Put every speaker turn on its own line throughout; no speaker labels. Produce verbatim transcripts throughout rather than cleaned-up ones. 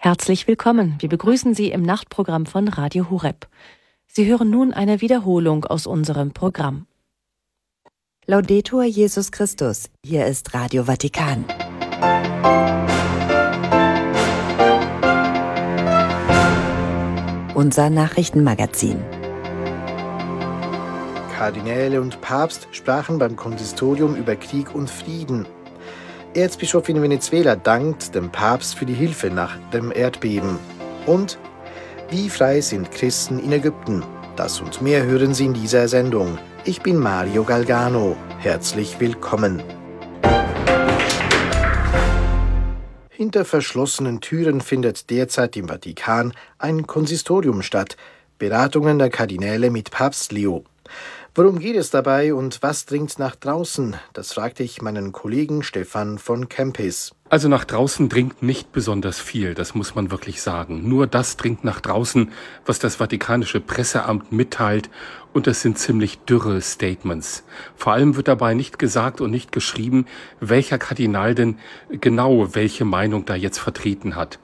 Herzlich willkommen. Wir begrüßen Sie im Nachtprogramm von Radio Horeb. Sie hören nun eine Wiederholung aus unserem Programm.
Laudetur Jesus Christus. Hier ist Radio Vatikan. Unser Nachrichtenmagazin.
Kardinäle und Papst sprachen beim Konsistorium über Krieg und Frieden. Erzbischof in Venezuela dankt dem Papst für die Hilfe nach dem Erdbeben. Und wie frei sind Christen in Ägypten? Das und mehr hören Sie in dieser Sendung. Ich bin Mario Galgano. Herzlich willkommen. Hinter verschlossenen Türen findet derzeit im Vatikan ein Konsistorium statt. Beratungen der Kardinäle mit Papst Leo. Worum geht es dabei und was dringt nach draußen? Das fragte ich meinen Kollegen Stefan von Kempis.
Also nach draußen dringt nicht besonders viel, das muss man wirklich sagen. Nur das dringt nach draußen, was das Vatikanische Presseamt mitteilt, und das sind ziemlich dürre Statements. Vor allem wird dabei nicht gesagt und nicht geschrieben, welcher Kardinal denn genau welche Meinung da jetzt vertreten hat.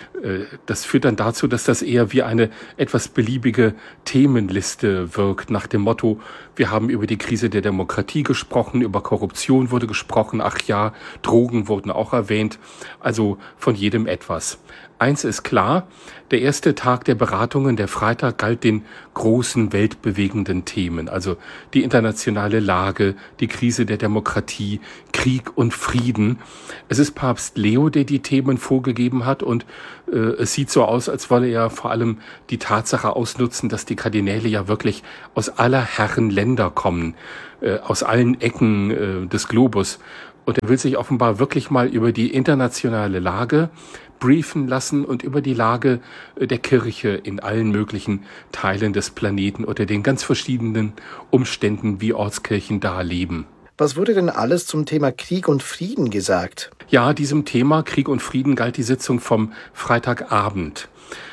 Das führt dann dazu, dass das eher wie eine etwas beliebige Themenliste wirkt, nach dem Motto, wir haben über die Krise der Demokratie gesprochen, über Korruption wurde gesprochen, ach ja, Drogen wurden auch erwähnt, also von jedem etwas. Eins ist klar, der erste Tag der Beratungen, der Freitag, galt den großen weltbewegenden Themen, also die internationale Lage, die Krise der Demokratie, Krieg und Frieden. Es ist Papst Leo, der die Themen vorgegeben hat, und äh, es sieht so aus, als wolle er vor allem die Tatsache ausnutzen, dass die Kardinäle ja wirklich aus aller Herren Länder kommen, äh, aus allen Ecken äh, des Globus. Und er will sich offenbar wirklich mal über die internationale Lage briefen lassen und über die Lage der Kirche in allen möglichen Teilen des Planeten unter den ganz verschiedenen Umständen, wie Ortskirchen da leben.
Was wurde denn alles zum Thema Krieg und Frieden gesagt?
Ja, diesem Thema Krieg und Frieden galt die Sitzung vom Freitagabend.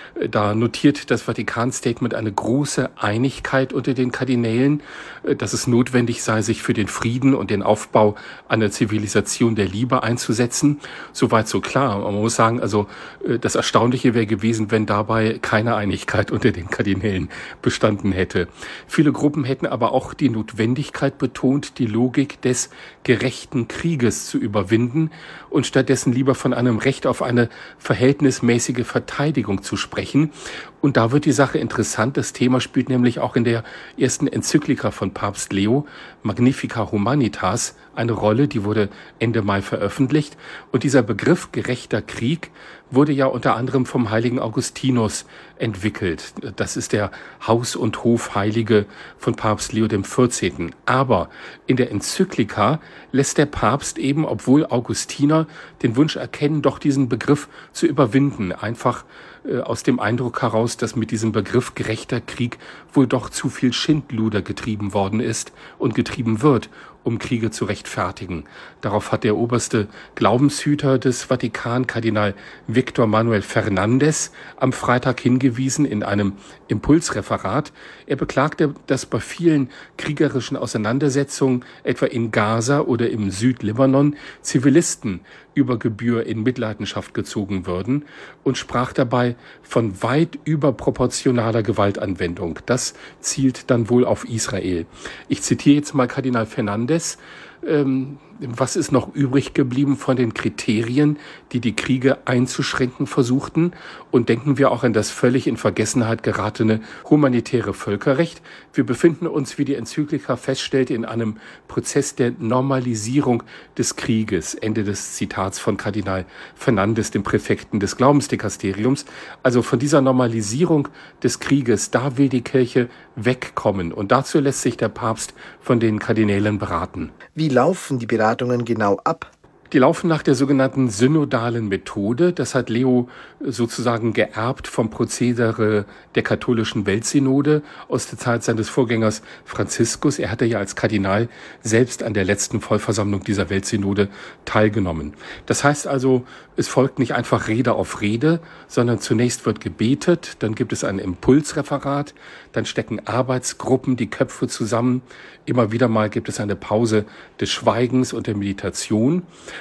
Da notiert das Vatikan-Statement eine große Einigkeit unter den Kardinälen, dass es notwendig sei, sich für den Frieden und den Aufbau einer Zivilisation der Liebe einzusetzen. Soweit so klar. Man muss sagen, also das Erstaunliche wäre gewesen, wenn dabei keine Einigkeit unter den Kardinälen bestanden hätte. Viele Gruppen hätten aber auch die Notwendigkeit betont, die Logik des gerechten Krieges zu überwinden und stattdessen lieber von einem Recht auf eine verhältnismäßige Verteidigung zu sprechen. Und da wird die Sache interessant. Das Thema spielt nämlich auch in der ersten Enzyklika von Papst Leo, Magnificat Humanitas, eine Rolle, die wurde Ende Mai veröffentlicht. Und dieser Begriff gerechter Krieg wurde ja unter anderem vom heiligen Augustinus entwickelt. Das ist der Haus- und Hofheilige von Papst Leo dem vierzehnten. Aber in der Enzyklika lässt der Papst eben, obwohl Augustiner, den Wunsch erkennen, doch diesen Begriff zu überwinden. Einfach äh, aus dem Eindruck heraus, dass mit diesem Begriff gerechter Krieg wohl doch zu viel Schindluder getrieben worden ist und getrieben wird, um Kriege zu rechtfertigen. Darauf hat der oberste Glaubenshüter des Vatikan, Kardinal Victor Manuel Fernandes, am Freitag hingewiesen in einem Impulsreferat. Er beklagte, dass bei vielen kriegerischen Auseinandersetzungen, etwa in Gaza oder im Südlibanon, Zivilisten über Gebühr in Mitleidenschaft gezogen würden und sprach dabei von weit überproportionaler Gewaltanwendung. Das zielt dann wohl auf Israel. Ich zitiere jetzt mal Kardinal Fernandes. Ähm, was ist noch übrig geblieben von den Kriterien, die die Kriege einzuschränken versuchten? Und denken wir auch an das völlig in Vergessenheit geratene humanitäre Völkerrecht. Wir befinden uns, wie die Enzyklika feststellt, in einem Prozess der Normalisierung des Krieges. Ende des Zitats von Kardinal Fernandes, dem Präfekten des Glaubensdikasteriums. Also von dieser Normalisierung des Krieges, da will die Kirche wegkommen. Und dazu lässt sich der Papst von den Kardinälen beraten.
Wie laufen die Beratungen genau ab?
Die laufen nach der sogenannten synodalen Methode. Das hat Leo sozusagen geerbt vom Prozedere der katholischen Weltsynode aus der Zeit seines Vorgängers Franziskus. Er hatte ja als Kardinal selbst an der letzten Vollversammlung dieser Weltsynode teilgenommen. Das heißt also, es folgt nicht einfach Rede auf Rede, sondern zunächst wird gebetet, dann gibt es ein Impulsreferat, dann stecken Arbeitsgruppen die Köpfe zusammen. Immer wieder mal gibt es eine Pause des Schweigens und der Meditation.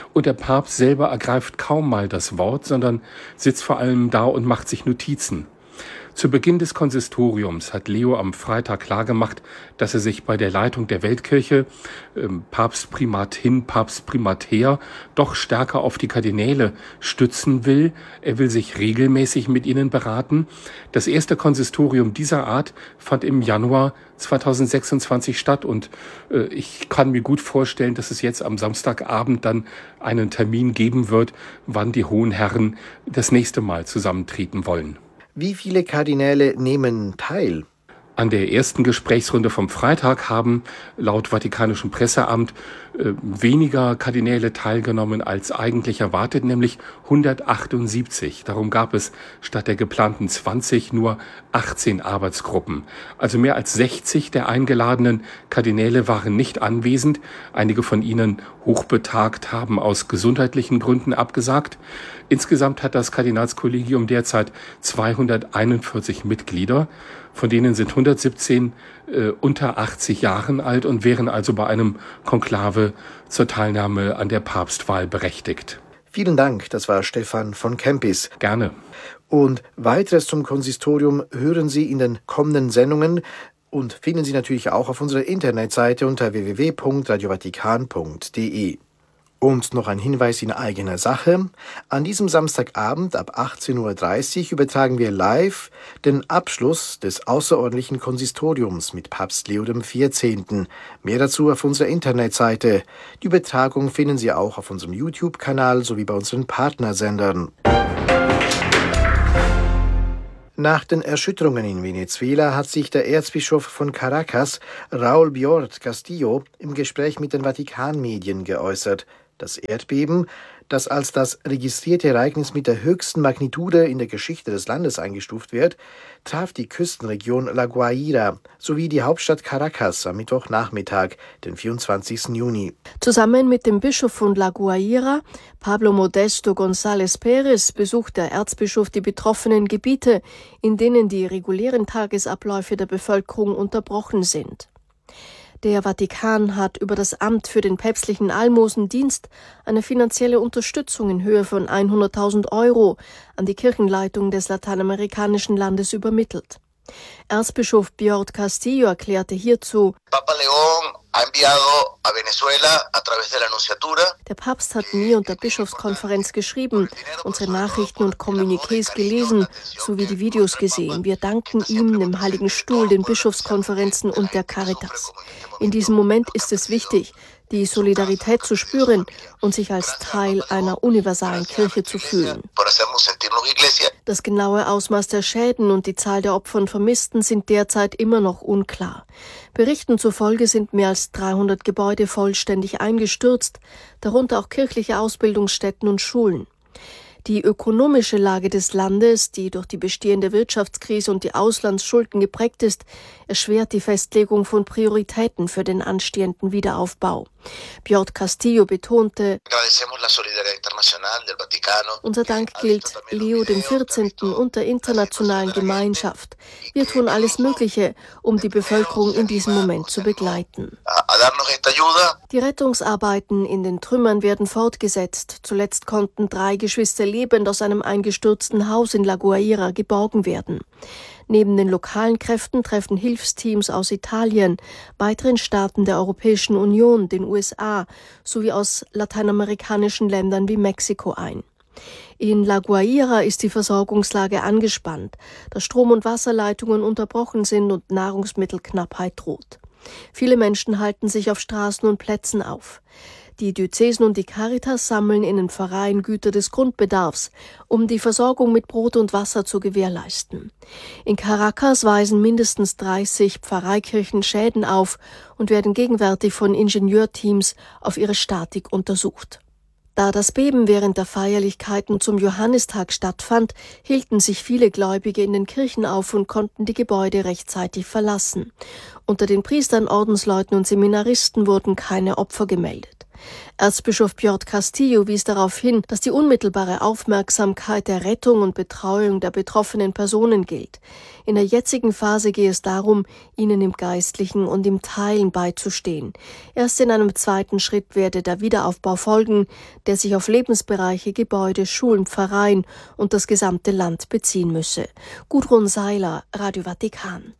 Und der Papst selber ergreift kaum mal das Wort, sondern sitzt vor allem da und macht sich Notizen. Zu Beginn des Konsistoriums hat Leo am Freitag klargemacht, dass er sich bei der Leitung der Weltkirche, äh, Papstprimat hin, Papstprimat her, doch stärker auf die Kardinäle stützen will. Er will sich regelmäßig mit ihnen beraten. Das erste Konsistorium dieser Art fand im Januar zweitausendsechsundzwanzig statt und äh, ich kann mir gut vorstellen, dass es jetzt am Samstagabend dann einen Termin geben wird, wann die Hohen Herren das nächste Mal zusammentreten wollen.
Wie viele Kardinäle nehmen teil?
An der ersten Gesprächsrunde vom Freitag haben laut Vatikanischem Presseamt äh, weniger Kardinäle teilgenommen als eigentlich erwartet, nämlich hundertachtundsiebzig. Darum gab es statt der geplanten zwanzig nur achtzehn Arbeitsgruppen. Also mehr als sechzig der eingeladenen Kardinäle waren nicht anwesend. Einige von ihnen, hochbetagt, haben aus gesundheitlichen Gründen abgesagt. Insgesamt hat das Kardinalskollegium derzeit zweihunderteinundvierzig Mitglieder. Von denen sind hundertsiebzehn äh, unter achtzig Jahren alt und wären also bei einem Konklave zur Teilnahme an der Papstwahl berechtigt.
Vielen Dank, das war Stefan von Kempis.
Gerne.
Und weiteres zum Konsistorium hören Sie in den kommenden Sendungen und finden Sie natürlich auch auf unserer Internetseite unter w w w punkt radio vatikan punkt d e. Und noch ein Hinweis in eigener Sache. An diesem Samstagabend ab achtzehn Uhr dreißig übertragen wir live den Abschluss des außerordentlichen Konsistoriums mit Papst Leo der vierzehnten. Mehr dazu auf unserer Internetseite. Die Übertragung finden Sie auch auf unserem YouTube-Kanal sowie bei unseren Partnersendern. Nach den Erschütterungen in Venezuela hat sich der Erzbischof von Caracas, Raúl Biort Castillo, im Gespräch mit den Vatikanmedien geäußert. Das Erdbeben, das als das registrierte Ereignis mit der höchsten Magnitude in der Geschichte des Landes eingestuft wird, traf die Küstenregion La Guaira sowie die Hauptstadt Caracas am Mittwochnachmittag, den vierundzwanzigsten Juni.
Zusammen mit dem Bischof von La Guaira, Pablo Modesto González Pérez, besucht der Erzbischof die betroffenen Gebiete, in denen die regulären Tagesabläufe der Bevölkerung unterbrochen sind. Der Vatikan hat über das Amt für den päpstlichen Almosendienst eine finanzielle Unterstützung in Höhe von hunderttausend Euro an die Kirchenleitung des lateinamerikanischen Landes übermittelt. Erzbischof Biort Castillo erklärte hierzu:
Papa León ha enviado a Venezuela a través de la Nunciatura.
Der Papst hat mir und der Bischofskonferenz geschrieben, unsere Nachrichten und Kommuniqués gelesen, sowie die Videos gesehen. Wir danken ihm, dem Heiligen Stuhl, den Bischofskonferenzen und der Caritas. In diesem Moment ist es wichtig, die Solidarität zu spüren und sich als Teil einer universalen Kirche zu fühlen. Das genaue Ausmaß der Schäden und die Zahl der Opfer und Vermissten sind derzeit immer noch unklar. Berichten zufolge sind mehr als dreihundert Gebäude vollständig eingestürzt, darunter auch kirchliche Ausbildungsstätten und Schulen. Die ökonomische Lage des Landes, die durch die bestehende Wirtschaftskrise und die Auslandsschulden geprägt ist, erschwert die Festlegung von Prioritäten für den anstehenden Wiederaufbau. Biort Castillo betonte: Unser Dank gilt Leo dem vierzehnten und der internationalen Gemeinschaft. Wir tun alles Mögliche, um die Bevölkerung in diesem Moment zu begleiten. Die Rettungsarbeiten in den Trümmern werden fortgesetzt. Zuletzt konnten drei Geschwister lebend aus einem eingestürzten Haus in La Guaira geborgen werden. Neben den lokalen Kräften treffen Hilfsteams aus Italien, weiteren Staaten der Europäischen Union, den U S A sowie aus lateinamerikanischen Ländern wie Mexiko ein. In La Guaira ist die Versorgungslage angespannt, da Strom- und Wasserleitungen unterbrochen sind und Nahrungsmittelknappheit droht. Viele Menschen halten sich auf Straßen und Plätzen auf. Die Diözesen und die Caritas sammeln in den Pfarreien Güter des Grundbedarfs, um die Versorgung mit Brot und Wasser zu gewährleisten. In Caracas weisen mindestens dreißig Pfarreikirchen Schäden auf und werden gegenwärtig von Ingenieurteams auf ihre Statik untersucht. Da das Beben während der Feierlichkeiten zum Johannistag stattfand, hielten sich viele Gläubige in den Kirchen auf und konnten die Gebäude rechtzeitig verlassen. Unter den Priestern, Ordensleuten und Seminaristen wurden keine Opfer gemeldet. Erzbischof Piotr Castillo wies darauf hin, dass die unmittelbare Aufmerksamkeit der Rettung und Betreuung der betroffenen Personen gilt. In der jetzigen Phase gehe es darum, ihnen im Geistlichen und im Teilen beizustehen. Erst in einem zweiten Schritt werde der Wiederaufbau folgen, der sich auf Lebensbereiche, Gebäude, Schulen, Pfarreien und das gesamte Land beziehen müsse. Gudrun Seiler, Radio Vatikan.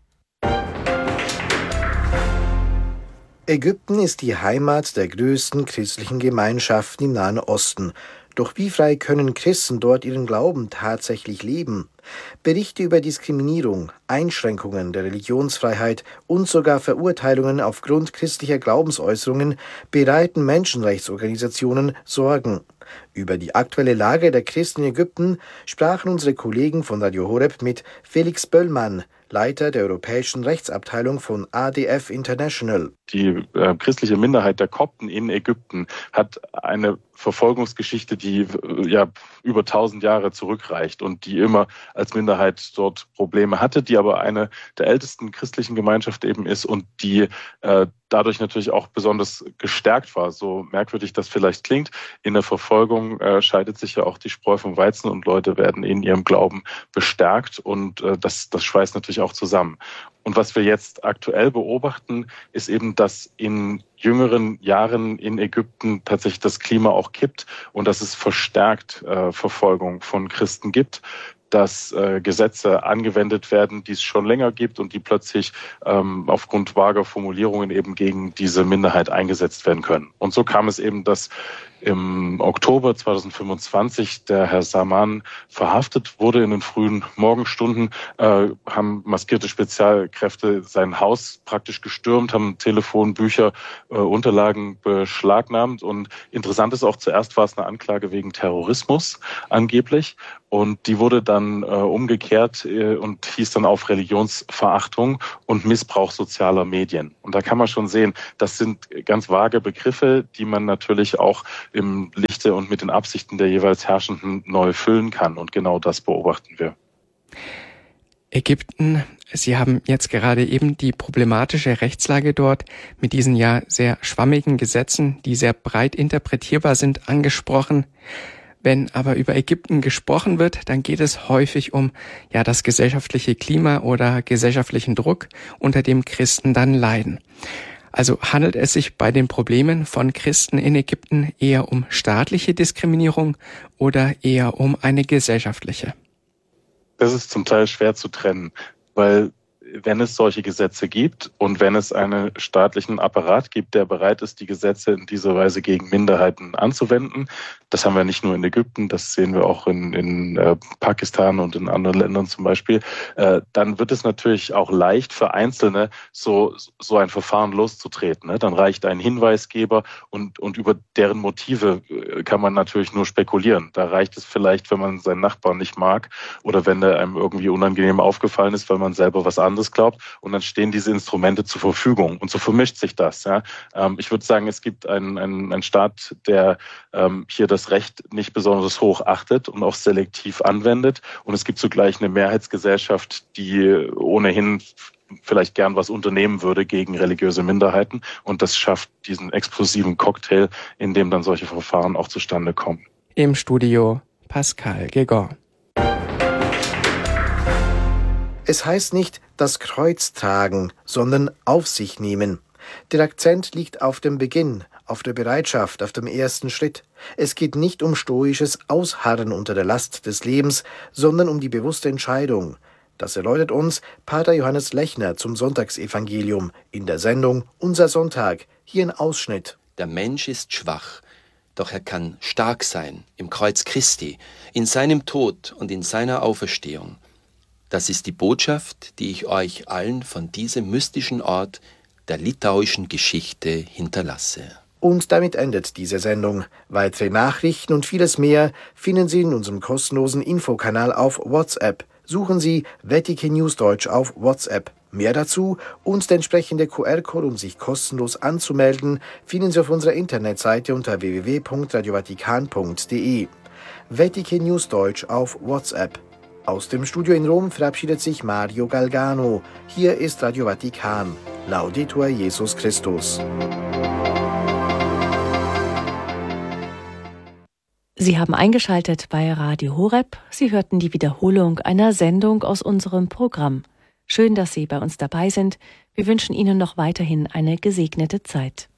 Ägypten ist die Heimat der größten christlichen Gemeinschaften im Nahen Osten. Doch wie frei können Christen dort ihren Glauben tatsächlich leben? Berichte über Diskriminierung, Einschränkungen der Religionsfreiheit und sogar Verurteilungen aufgrund christlicher Glaubensäußerungen bereiten Menschenrechtsorganisationen Sorgen. Über die aktuelle Lage der Christen in Ägypten sprachen unsere Kollegen von Radio Horeb mit Felix Böllmann, Leiter der europäischen Rechtsabteilung von A D F International.
Die äh, christliche Minderheit der Kopten in Ägypten hat eine Verfolgungsgeschichte, die äh, ja über tausend Jahre zurückreicht und die immer als Minderheit dort Probleme hatte, die aber eine der ältesten christlichen Gemeinschaften eben ist und die äh, dadurch natürlich auch besonders gestärkt war. So merkwürdig das vielleicht klingt, in der Verfolgung äh, scheidet sich ja auch die Spreu vom Weizen und Leute werden in ihrem Glauben bestärkt und äh, das, das schweißt natürlich auch zusammen. Und was wir jetzt aktuell beobachten, ist eben, dass in jüngeren Jahren in Ägypten tatsächlich das Klima auch kippt und dass es verstärkt äh, Verfolgung von Christen gibt, dass äh, Gesetze angewendet werden, die es schon länger gibt und die plötzlich ähm, aufgrund vager Formulierungen eben gegen diese Minderheit eingesetzt werden können. Und so kam es eben, dass im Oktober zweitausendfünfundzwanzig der Herr Saman verhaftet wurde in den frühen Morgenstunden, äh, haben maskierte Spezialkräfte sein Haus praktisch gestürmt, haben Telefon, Bücher, äh, Unterlagen beschlagnahmt und interessant ist auch, zuerst war es eine Anklage wegen Terrorismus angeblich und die wurde dann äh, umgekehrt äh, und hieß dann auf Religionsverachtung und Missbrauch sozialer Medien. Und da kann man schon sehen, das sind ganz vage Begriffe, die man natürlich auch im Lichte und mit den Absichten der jeweils Herrschenden neu füllen kann. Und genau das beobachten wir.
Ägypten, Sie haben jetzt gerade eben die problematische Rechtslage dort mit diesen ja sehr schwammigen Gesetzen, die sehr breit interpretierbar sind, angesprochen. Wenn aber über Ägypten gesprochen wird, dann geht es häufig um ja das gesellschaftliche Klima oder gesellschaftlichen Druck, unter dem Christen dann leiden. Also handelt es sich bei den Problemen von Christen in Ägypten eher um staatliche Diskriminierung oder eher um eine gesellschaftliche?
Das ist zum Teil schwer zu trennen, weil wenn es solche Gesetze gibt und wenn es einen staatlichen Apparat gibt, der bereit ist, die Gesetze in dieser Weise gegen Minderheiten anzuwenden, das haben wir nicht nur in Ägypten, das sehen wir auch in, in äh, Pakistan und in anderen Ländern zum Beispiel, äh, dann wird es natürlich auch leicht für Einzelne, so, so ein Verfahren loszutreten. Ne? Dann reicht ein Hinweisgeber und, und über deren Motive kann man natürlich nur spekulieren. Da reicht es vielleicht, wenn man seinen Nachbarn nicht mag oder wenn er einem irgendwie unangenehm aufgefallen ist, weil man selber was anderes glaubt und dann stehen diese Instrumente zur Verfügung und so vermischt sich das. Ja. Ähm, ich würde sagen, es gibt einen, einen, einen Staat, der ähm, hier das Recht nicht besonders hoch achtet und auch selektiv anwendet und es gibt zugleich eine Mehrheitsgesellschaft, die ohnehin vielleicht gern was unternehmen würde gegen religiöse Minderheiten und das schafft diesen explosiven Cocktail, in dem dann solche Verfahren auch zustande kommen.
Im Studio Pascal Gegor.
Es heißt nicht das Kreuz tragen, sondern auf sich nehmen. Der Akzent liegt auf dem Beginn, auf der Bereitschaft, auf dem ersten Schritt. Es geht nicht um stoisches Ausharren unter der Last des Lebens, sondern um die bewusste Entscheidung. Das erläutert uns Pater Johannes Lechner zum Sonntagsevangelium in der Sendung Unser Sonntag. Hier ein Ausschnitt.
Der Mensch ist schwach, doch er kann stark sein im Kreuz Christi, in seinem Tod und in seiner Auferstehung. Das ist die Botschaft, die ich euch allen von diesem mystischen Ort der litauischen Geschichte hinterlasse.
Und damit endet diese Sendung. Weitere Nachrichten und vieles mehr finden Sie in unserem kostenlosen Infokanal auf WhatsApp. Suchen Sie Vatikan News Deutsch auf WhatsApp. Mehr dazu und der entsprechende Q R-Code, um sich kostenlos anzumelden, finden Sie auf unserer Internetseite unter w w w punkt radio vatikan punkt d e. Vatikan News Deutsch auf WhatsApp. Aus dem Studio in Rom verabschiedet sich Mario Galgano. Hier ist Radio Vatikan. Laudetur Jesus Christus.
Sie haben eingeschaltet bei Radio Horeb. Sie hörten die Wiederholung einer Sendung aus unserem Programm. Schön, dass Sie bei uns dabei sind. Wir wünschen Ihnen noch weiterhin eine gesegnete Zeit.